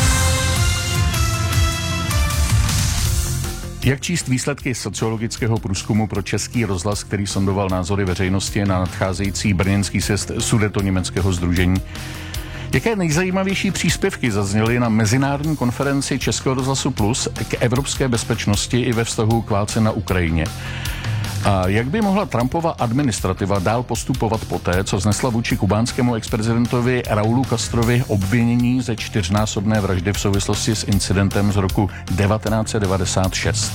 Jak číst výsledky sociologického průzkumu pro Český rozhlas, který sondoval názory veřejnosti na nadcházející brněnský sjezd Sudetoněmeckého sdružení? Jaké nejzajímavější příspěvky zazněly na mezinárodní konferenci Českého rozhlasu Plus k evropské bezpečnosti i ve vztahu k válce na Ukrajině? A jak by mohla Trumpova administrativa dál postupovat poté, co vznesla vůči kubánskému exprezidentovi Raulu Castrovi obvinění ze 4násobné vraždy v souvislosti s incidentem z roku 1996?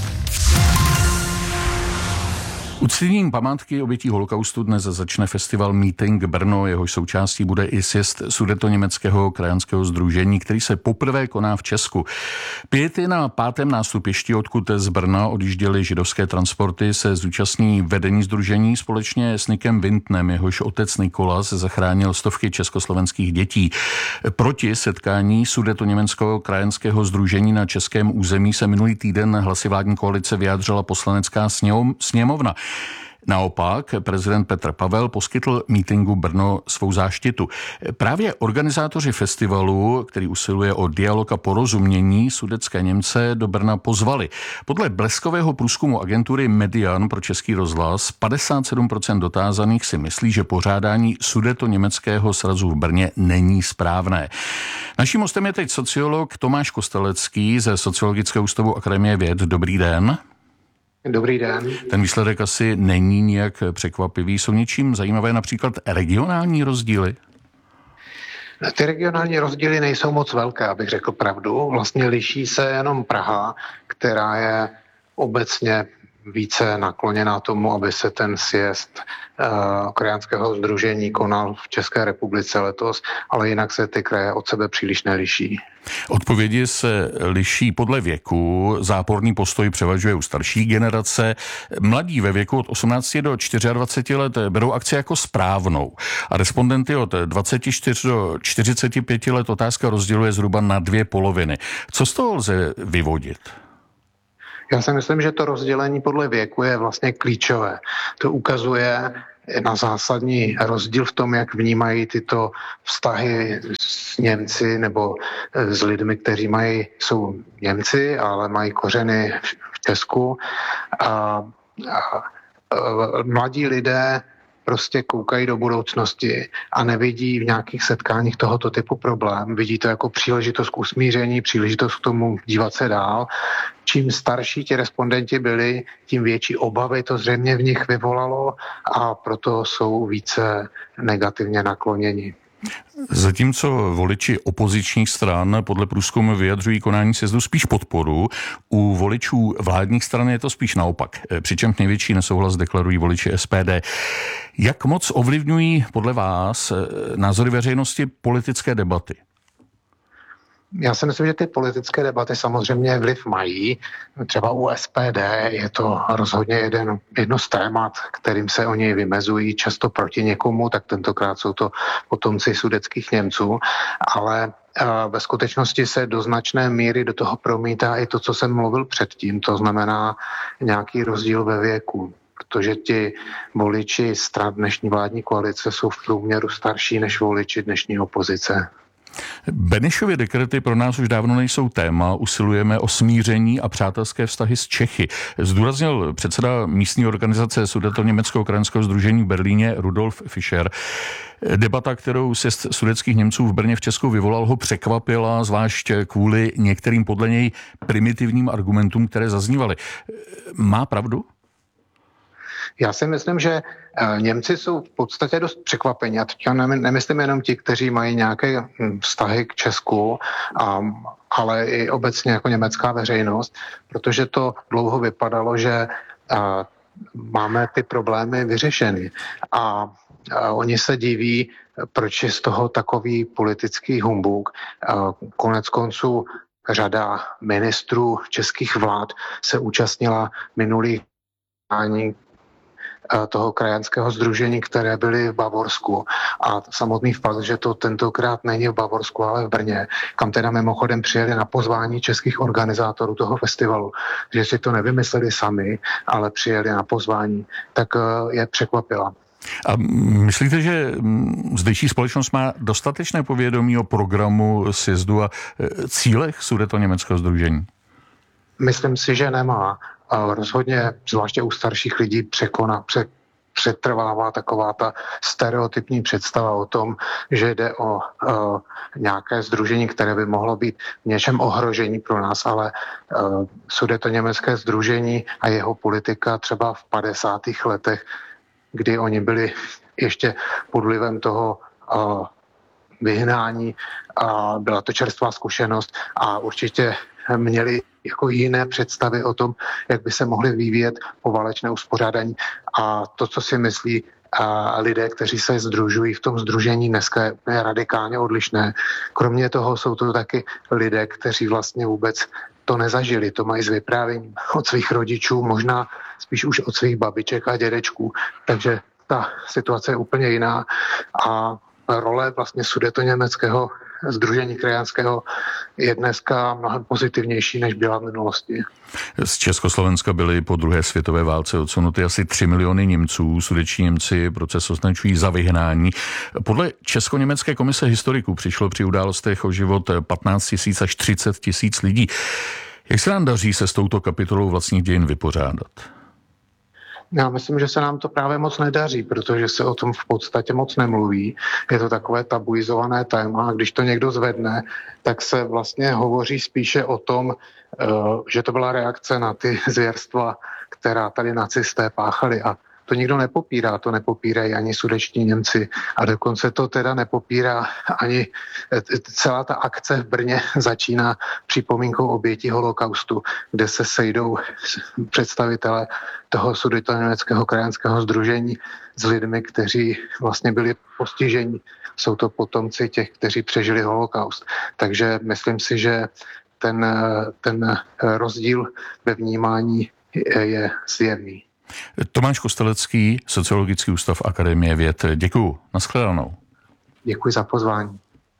Uctěním památky obětí holokaustu dnes začne festival Meeting Brno, jehož součástí bude i sjezd Sudetoněmeckého krajanského sdružení, který se poprvé koná v Česku. Piety na 5. nástupišti, odkud z Brna odjížděly židovské transporty, se zúčastní vedení sdružení společně s Nikem Vintnem, jehož otec Nikolas zachránil stovky československých dětí. Proti setkání Sudetoněmeckého krajanského sdružení na českém území se minulý týden hlasy vládní koalice vyjádřila poslanecká sněmovna. Naopak prezident Petr Pavel poskytl mítinku Brno svou záštitu. Právě organizátoři festivalu, který usiluje o dialog a porozumění, sudetské Němce do Brna pozvali. Podle bleskového průzkumu agentury Median pro Český rozhlas 57% dotázaných si myslí, že pořádání Sudetoněmeckého srazu v Brně není správné. Naším hostem je teď sociolog Tomáš Kostelecký ze Sociologického ústavu Akademie věd. Dobrý den. Dobrý den. Ten výsledek asi není nijak překvapivý. Jsou něčím zajímavé například regionální rozdíly? Ty regionální rozdíly nejsou moc velké, abych řekl pravdu. Vlastně liší se jenom Praha, která je obecně více nakloněná tomu, aby se ten sjezd krajanského sdružení konal v České republice letos, ale jinak se ty kraje od sebe příliš neliší. Odpovědi se liší podle věku, záporný postoj převažuje u starší generace. Mladí ve věku od 18 do 24 let berou akci jako správnou a respondenty od 24 do 45 let otázka rozděluje zhruba na 2 poloviny. Co z toho lze vyvodit? Já si myslím, že to rozdělení podle věku je vlastně klíčové. To ukazuje na zásadní rozdíl v tom, jak vnímají tyto vztahy s Němci nebo s lidmi, kteří jsou Němci, ale mají kořeny v Česku. Mladí lidé prostě koukají do budoucnosti a nevidí v nějakých setkáních tohoto typu problém. Vidí to jako příležitost k usmíření, příležitost k tomu dívat se dál. Čím starší ti respondenti byli, tím větší obavy to zřejmě v nich vyvolalo a proto jsou více negativně nakloněni. Zatímco voliči opozičních stran podle průzkumu vyjadřují konání sjezdu spíš podporu, u voličů vládních stran je to spíš naopak. Přičemž největší nesouhlas deklarují voliči SPD. Jak moc ovlivňují podle vás názory veřejnosti politické debaty? Já si myslím, že ty politické debaty samozřejmě vliv mají. Třeba u SPD je to rozhodně jedno z témat, kterým se oni vymezují často proti někomu, tak tentokrát jsou to potomci sudetských Němců, ale ve skutečnosti se do značné míry do toho promítá i to, co jsem mluvil předtím, to znamená nějaký rozdíl ve věku, protože ti voliči stran dnešní vládní koalice jsou v průměru starší než voliči dnešní opozice. Benešovy dekrety pro nás už dávno nejsou téma, usilujeme o smíření a přátelské vztahy s Čechy. Zdůraznil předseda místní organizace Sudetoněmeckého krajanského sdružení v Berlíně Rudolf Fischer. Debata, kterou sjezd sudetských Němců v Brně v Česku vyvolal, ho překvapila, zvlášť kvůli některým podle něj primitivním argumentům, které zaznívaly. Má pravdu? Já si myslím, že Němci jsou v podstatě dost překvapení. A teď nemyslím jenom ti, kteří mají nějaké vztahy k Česku, ale i obecně jako německá veřejnost, protože to dlouho vypadalo, že máme ty problémy vyřešeny. A oni se diví, proč je z toho takový politický humbuk. Konec konců řada ministrů českých vlád se účastnila minulých jednání toho krajanského sdružení, které byly v Bavorsku. A samotný fakt, že to tentokrát není v Bavorsku, ale v Brně, kam teda mimochodem přijeli na pozvání českých organizátorů toho festivalu, že si to nevymysleli sami, ale přijeli na pozvání, tak je překvapila. A myslíte, že zdejší společnost má dostatečné povědomí o programu sjezdu a cílech Sudetoněmeckého sdružení? Myslím si, že nemá. Rozhodně, zvláště u starších lidí, přetrvává taková ta stereotypní představa o tom, že jde o nějaké sdružení, které by mohlo být v něčem ohrožení pro nás, ale Sudetoněmecké sdružení a jeho politika třeba v 50. letech, kdy oni byli ještě pod vlivem toho vyhnání, byla to čerstvá zkušenost a určitě měli jako jiné představy o tom, jak by se mohly vyvíjet poválečné uspořádání. A to, co si myslí lidé, kteří se sdružují v tom sdružení, dneska je úplně radikálně odlišné. Kromě toho jsou to taky lidé, kteří vlastně vůbec to nezažili, to mají z vyprávění od svých rodičů, možná spíš už od svých babiček a dědečků. Takže ta situace je úplně jiná a role vlastně sudetoněmeckého sdružení krajanského je dneska mnohem pozitivnější, než byla v minulosti. Z Československa byly po druhé světové válce odsunuty asi 3 miliony Němců. Sudetští Němci proces označují za vyhnání. Podle Česko-německé komise historiků přišlo při událostech o život 15 000 až 30 000 lidí. Jak se nám daří se s touto kapitolou vlastních dějin vypořádat? Já myslím, že se nám to právě moc nedaří, protože se o tom v podstatě moc nemluví. Je to takové tabuizované téma a když to někdo zvedne, tak se vlastně hovoří spíše o tom, že to byla reakce na ty zvěrstva, která tady nacisté páchali a to nikdo nepopírá, to nepopírají ani sudetští Němci a dokonce to teda nepopírá ani celá ta akce v Brně začíná připomínkou obětí holokaustu, kde se sejdou představitelé toho sudetoněmeckého krajanského sdružení s lidmi, kteří vlastně byli postiženi. Jsou to potomci těch, kteří přežili holokaust. Takže myslím si, že ten rozdíl ve vnímání je zjevný. Tomáš Kostelecký, Sociologický ústav Akademie věd. Děkuju. Nashledanou. Děkuji za pozvání.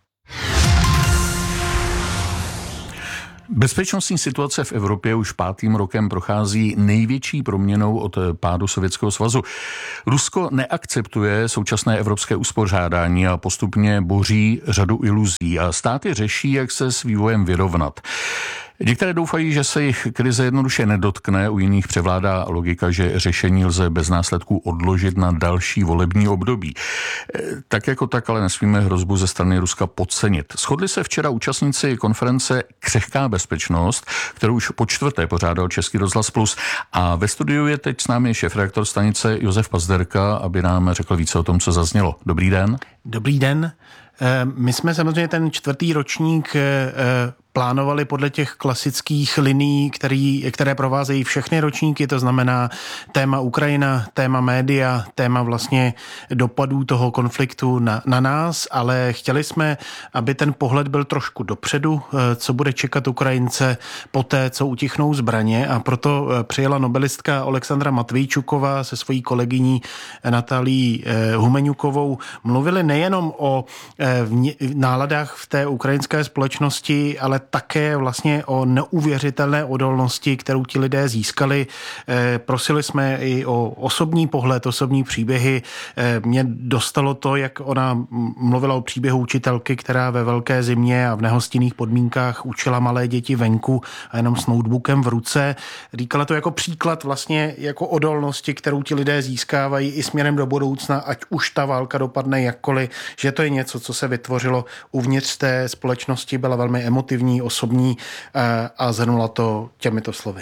Bezpečnostní situace v Evropě už 5. rokem prochází největší proměnou od pádu Sovětského svazu. Rusko neakceptuje současné evropské uspořádání a postupně boří řadu iluzí a státy řeší, jak se s vývojem vyrovnat. Některé doufají, že se jich krize jednoduše nedotkne, u jiných převládá logika, že řešení lze bez následků odložit na další volební období. Tak jako tak, ale nesmíme hrozbu ze strany Ruska podcenit. Shodli se včera účastníci konference Křehká bezpečnost, kterou už po 4. pořádal Český rozhlas Plus. A ve studiu je teď s námi šéfredaktor stanice Josef Pazderka, aby nám řekl více o tom, co zaznělo. Dobrý den. Dobrý den. My jsme samozřejmě ten 4. ročník plánovali podle těch klasických linií, které provázejí všechny ročníky, to znamená téma Ukrajina, téma média, téma vlastně dopadů toho konfliktu na nás, ale chtěli jsme, aby ten pohled byl trošku dopředu, co bude čekat Ukrajince poté, co utichnou zbraně, a proto přijela nobelistka Alexandra Matvejčuková se svojí kolegyní Natalí Humeňukovou. Mluvili nejenom o náladách v té ukrajinské společnosti, ale také vlastně o neuvěřitelné odolnosti, kterou ti lidé získali. Prosili jsme i o osobní pohled, osobní příběhy. Mě dostalo to, jak ona mluvila o příběhu učitelky, která ve velké zimě a v nehostinných podmínkách učila malé děti venku a jenom s notebookem v ruce. Říkala to jako příklad vlastně jako odolnosti, kterou ti lidé získávají i směrem do budoucna, ať už ta válka dopadne jakkoliv, že to je něco, co se vytvořilo uvnitř té společnosti, byla velmi emotivní, osobní a zhrnula to těmito slovy.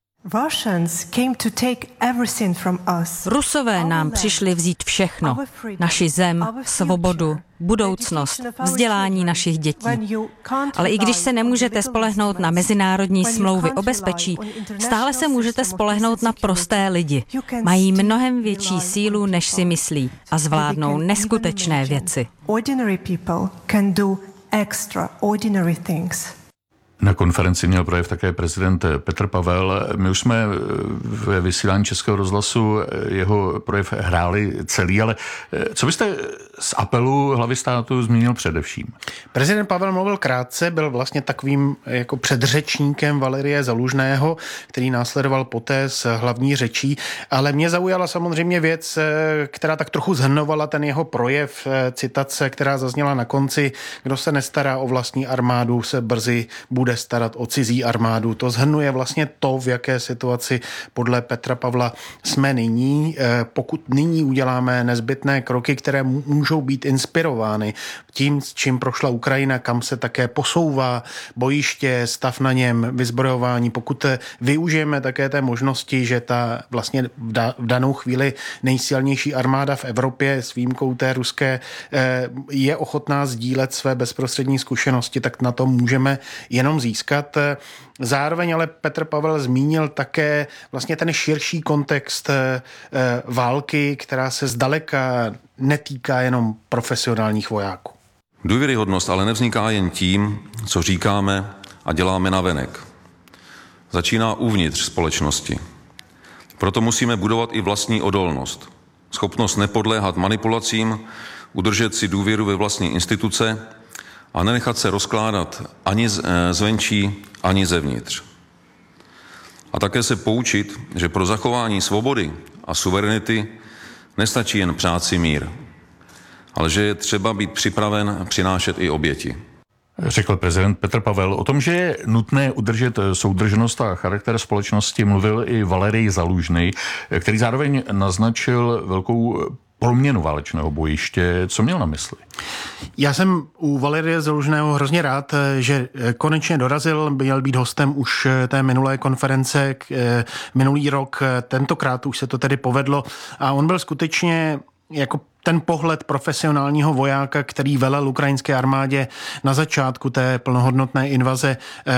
Rusové nám přišli vzít všechno. Naši zem, svobodu, budoucnost, vzdělání našich dětí. Ale i když se nemůžete spolehnout na mezinárodní smlouvy o bezpečí, stále se můžete spolehnout na prosté lidi. Mají mnohem větší sílu, než si myslí, a zvládnou neskutečné věci. Na konferenci měl projev také prezident Petr Pavel. My už jsme ve vysílání Českého rozhlasu jeho projev hráli celý, ale co byste z apelu hlavy státu zmínil především? Prezident Pavel mluvil krátce, byl vlastně takovým jako předřečníkem Valerie Zalužného, který následoval poté s hlavní řečí, ale mě zaujala samozřejmě věc, která tak trochu zhrnovala ten jeho projev, citace, která zazněla na konci: kdo se nestará o vlastní armádu, se brzy bude starat o cizí armádu. To shrnuje vlastně to, v jaké situaci podle Petra Pavla jsme nyní. Pokud nyní uděláme nezbytné kroky, které můžou být inspirovány tím, s čím prošla Ukrajina, kam se také posouvá bojiště, stav na něm, vyzbrojování, pokud využijeme také té možnosti, že ta vlastně v danou chvíli nejsilnější armáda v Evropě s výjimkou té ruské je ochotná sdílet své bezprostřední zkušenosti, tak na to můžeme jenom získat. Zároveň ale Petr Pavel zmínil také vlastně ten širší kontext války, která se zdaleka netýká jenom profesionálních vojáků. Důvěryhodnost ale nevzniká jen tím, co říkáme a děláme navenek. Začíná uvnitř společnosti. Proto musíme budovat i vlastní odolnost. Schopnost nepodléhat manipulacím, udržet si důvěru ve vlastní instituce a nenechat se rozkládat ani zvenčí, ani zevnitř. A také se poučit, že pro zachování svobody a suverenity nestačí jen přát si mír, ale že je třeba být připraven přinášet i oběti. Řekl prezident Petr Pavel. O tom, že je nutné udržet soudržnost a charakter společnosti, mluvil i Valerij Zalužný, který zároveň naznačil velkou proměnu válečného bojiště. Co měl na mysli? Já jsem u Valerije Zalužného hrozně rád, že konečně dorazil, měl být hostem už té minulé konference minulý rok, tentokrát už se to tedy povedlo a on byl skutečně jako ten pohled profesionálního vojáka, který velel ukrajinské armádě na začátku té plnohodnotné invaze,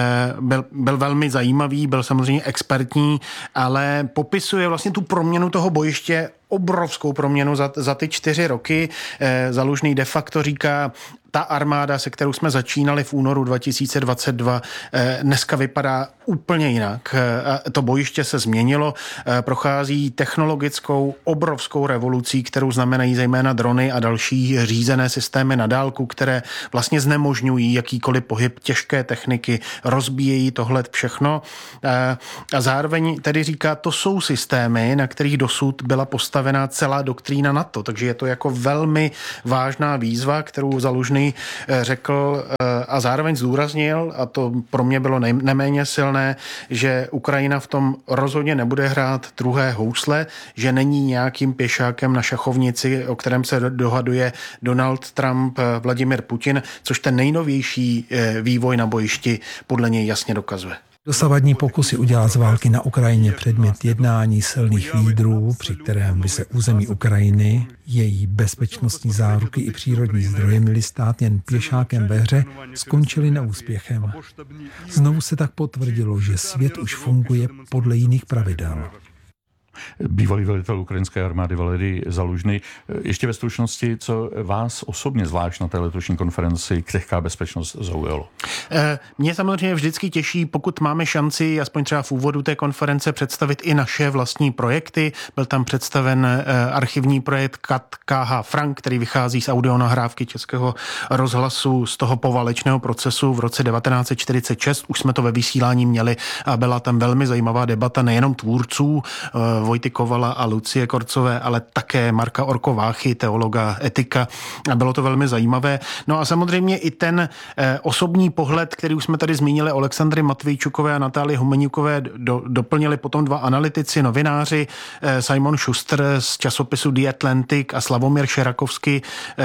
byl velmi zajímavý, byl samozřejmě expertní, ale popisuje vlastně tu proměnu toho bojiště, obrovskou proměnu za ty 4 roky. Zalužný de facto říká, ta armáda, se kterou jsme začínali v únoru 2022, dneska vypadá úplně jinak. To bojiště se změnilo, prochází technologickou obrovskou revolucí, kterou znamenají zejména drony a další řízené systémy na dálku, které vlastně znemožňují jakýkoliv pohyb těžké techniky, rozbíjejí tohle všechno. A zároveň tedy říká, to jsou systémy, na kterých dosud byla postavená celá doktrína NATO, takže je to jako velmi vážná výzva, kterou Zalužný řekl a zároveň zdůraznil, a to pro mě bylo neméně silné, že Ukrajina v tom rozhodně nebude hrát druhé housle, že není nějakým pěšákem na šachovnici, o kterém se dohaduje Donald Trump, Vladimir Putin, což ten nejnovější vývoj na bojišti podle něj jasně dokazuje. Dosavadní pokusy udělat z války na Ukrajině předmět jednání silných lídrů, při kterém by se území Ukrajiny, její bezpečnostní záruky i přírodní zdroje měly stát jen pěšákem ve hře, skončily neúspěchem. Znovu se tak potvrdilo, že svět už funguje podle jiných pravidel. Bývalý velitel ukrajinské armády Valerij Zalužný. Ještě ve stručnosti, co vás osobně zvlášť na té letošní konferenci Křehká bezpečnost zaujalo? Mě samozřejmě vždycky těší, pokud máme šanci, aspoň třeba v úvodu té konference, představit i naše vlastní projekty. Byl tam představen archivní projekt KH Frank, který vychází z audionahrávky Českého rozhlasu z toho poválečného procesu v roce 1946. Už jsme to ve vysílání měli a byla tam velmi zajímavá debata nejenom tvůrců Vojty Kovala a Lucie Korcové, ale také Marka Orko-Váchy, teologa etika. A bylo to velmi zajímavé. No a samozřejmě i ten osobní pohled, který už jsme tady zmínili, Alexandry Matvejčukové a Natálie Humeníkové, doplnili potom 2 analytici, novináři, Simon Schuster z časopisu The Atlantic a Slavomír Šerakovský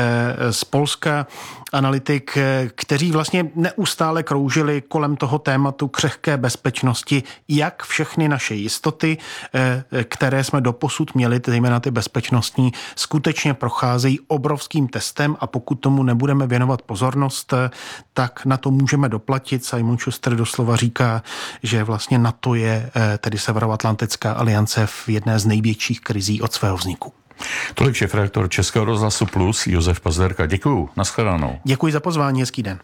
z Polska, analytik, kteří vlastně neustále kroužili kolem toho tématu křehké bezpečnosti, jak všechny naše jistoty, které jsme doposud měli, zejména ty bezpečnostní, skutečně procházejí obrovským testem a pokud tomu nebudeme věnovat pozornost, tak na to můžeme doplatit. Simon Schuster doslova říká, že vlastně NATO je tedy Severoatlantická aliance v jedné z největších krizí od svého vzniku. Tolik šéfredaktor Českého rozhlasu Plus Josef Pazderka. Děkuju, nashledanou. Děkuji za pozvání, hezký den.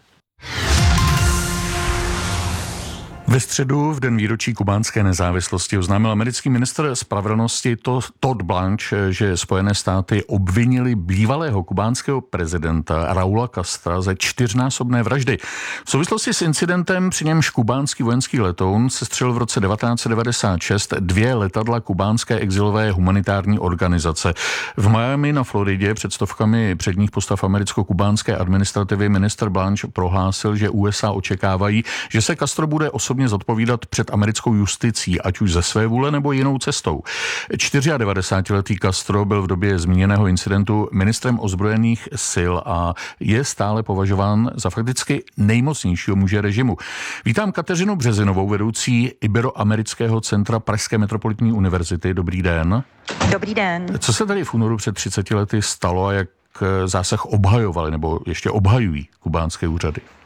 Ve středu, v den výročí kubánské nezávislosti, oznámil americký ministr spravedlnosti Todd Blanche, že Spojené státy obvinili bývalého kubánského prezidenta Raula Castra ze 4násobné vraždy. V souvislosti s incidentem, při němž kubánský vojenský letoun sestřelil v roce 1996 2 letadla kubánské exilové humanitární organizace. V Miami na Floridě před stovkami předních postav americko-kubánské administrativy ministr Blanche prohlásil, že USA očekávají, že se Castro bude osobně zodpovídat před americkou justicí, ať už ze své vůle nebo jinou cestou. 94letý Castro byl v době zmíněného incidentu ministrem ozbrojených sil a je stále považován za fakticky nejmocnějšího muže režimu. Vítám Kateřinu Březinovou, vedoucí Iberoamerického centra Pražské metropolitní univerzity. Dobrý den. Dobrý den. Co se tady v únoru před 30 lety stalo a jak zásah obhajovali nebo ještě obhajují kubánské úřady?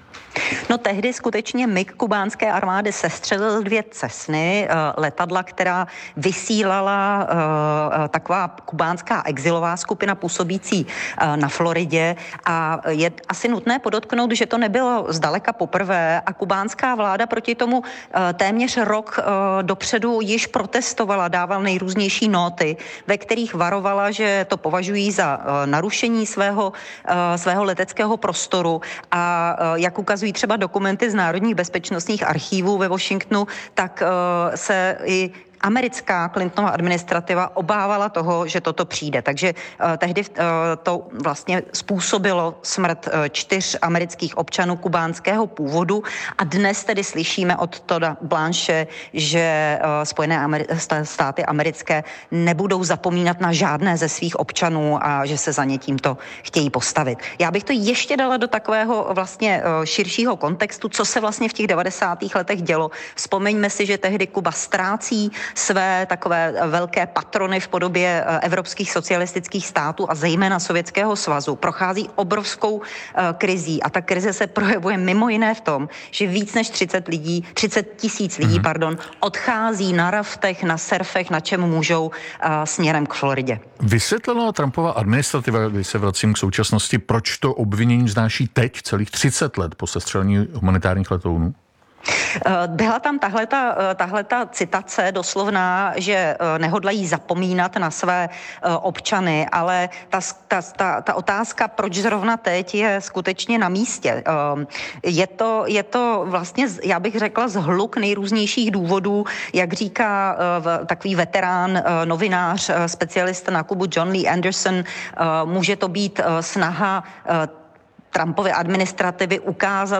No tehdy skutečně MiG kubánské armády sestřelil 2 Cessny, letadla, která vysílala taková kubánská exilová skupina působící na Floridě, a je asi nutné podotknout, že to nebylo zdaleka poprvé a kubánská vláda proti tomu téměř rok dopředu již protestovala, dávala nejrůznější nóty, ve kterých varovala, že to považují za narušení svého leteckého prostoru, a jak ukazují třeba dokumenty z Národních bezpečnostních archívů ve Washingtonu, tak se i americká Clintonova administrativa obávala toho, že toto přijde. Takže tehdy to vlastně způsobilo smrt 4 amerických občanů kubánského původu a dnes tedy slyšíme od Todda Blanche, že Spojené státy americké nebudou zapomínat na žádné ze svých občanů a že se za ně tímto chtějí postavit. Já bych to ještě dala do takového vlastně širšího kontextu, co se vlastně v těch 90. letech dělo. Vzpomeňme si, že tehdy Kuba ztrácí své takové velké patrony v podobě evropských socialistických států a zejména Sovětského svazu. Prochází obrovskou krizí a ta krize se projevuje mimo jiné v tom, že víc než 30 tisíc lidí odchází na raftech, na surfech, na čem můžou směrem k Floridě. Vysvětlila Trumpova administrativa, když se vracím k současnosti, proč to obvinění vznáší teď, celých 30 let po sestřelení humanitárních letounů? Byla tam tahleta citace doslovná, že nehodlají zapomínat na své občany, ale ta otázka, proč zrovna teď, je skutečně na místě. Je to vlastně, já bych řekla, zhluk nejrůznějších důvodů, jak říká takový veterán, novinář, specialista na Kubu John Lee Anderson, může to být snaha Trumpovy administrativy ukázat